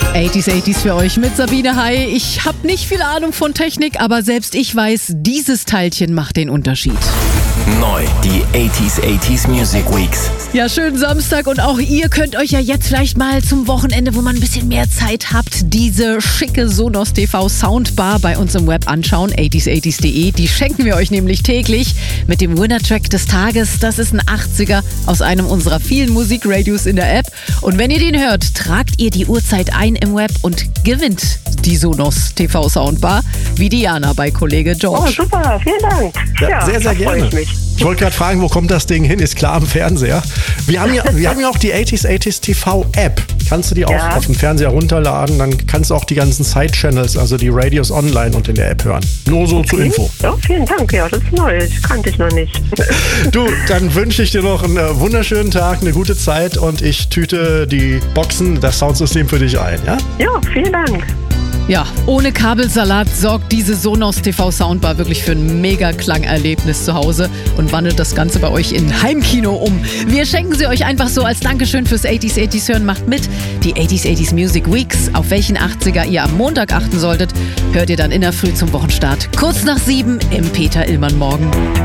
80s für euch mit Sabine. Hi, ich habe nicht viel Ahnung von Technik, aber selbst ich weiß, dieses Teilchen macht den Unterschied. Neu, die 80s Music Weeks. Ja, schönen Samstag und auch ihr könnt euch ja jetzt vielleicht mal zum Wochenende, wo man ein bisschen mehr Zeit habt, diese schicke Sonos TV Soundbar bei uns im Web anschauen, 80s.de. Die schenken wir euch nämlich täglich mit dem Winner-Track des Tages. Das ist ein 80er aus einem unserer vielen Musikradios in der App. Und wenn ihr den hört, tragt ihr die Uhrzeit ein im Web und gewinnt die Sonos TV Soundbar, wie Diana bei Kollege George. Oh, super, vielen Dank. Ja, sehr gerne. Ich wollte gerade fragen, wo kommt das Ding hin? Ist klar am Fernseher. Wir haben ja auch die 80s TV App. Kannst du die auch auf dem Fernseher runterladen? Dann kannst du auch die ganzen Side-Channels, also die Radios online und in der App hören. Nur so zur Info. Ja, vielen Dank. Ja, das ist neu. Das kannte ich noch nicht. Du, dann wünsche ich dir noch einen wunderschönen Tag, eine gute Zeit und ich tüte die Boxen, das Soundsystem für dich ein. Ja, ja, vielen Dank. Ja, ohne Kabelsalat sorgt diese Sonos TV Soundbar wirklich für ein mega Klangerlebnis zu Hause und wandelt das Ganze bei euch in Heimkino um. Wir schenken sie euch einfach so als Dankeschön fürs 80s hören. Macht mit. Die 80s Music Weeks, auf welchen 80er ihr am Montag achten solltet, hört ihr dann in der Früh zum Wochenstart. Kurz nach 7 im Peter Illmann Morgen.